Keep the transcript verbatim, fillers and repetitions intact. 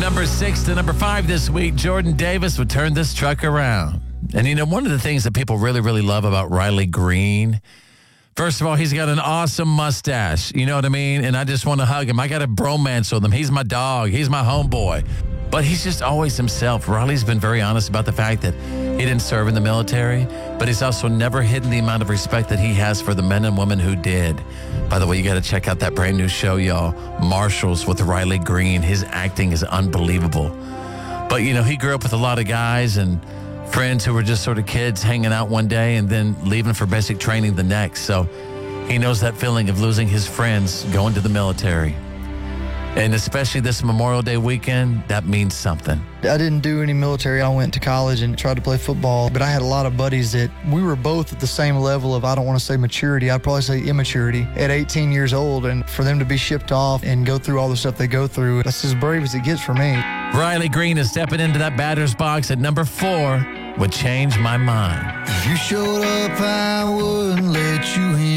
number six to number five this week, Jordan Davis would turn this truck around. And, you know, one of the things that people really, really love about Riley Green, first of all, he's got an awesome mustache. You know what I mean? And I just want to hug him. I got a bromance with him. He's my dog. He's my homeboy. But he's just always himself. Riley's been very honest about the fact that he didn't serve in the military, but he's also never hidden the amount of respect that he has for the men and women who did. By the way, you got to check out that brand new show, y'all, Marshals with Riley Green. His acting is unbelievable. But, you know, he grew up with a lot of guys and friends who were just sort of kids hanging out one day and then leaving for basic training the next. So he knows that feeling of losing his friends going to the military. And especially this Memorial Day weekend, that means something. I didn't do any military. I went to college and tried to play football, but I had a lot of buddies that we were both at the same level of, I don't want to say maturity, I'd probably say immaturity at eighteen years old. And for them to be shipped off and go through all the stuff they go through, that's as brave as it gets for me. Riley Green is stepping into that batter's box at number four. Would change my mind. If you showed up, I wouldn't let you in.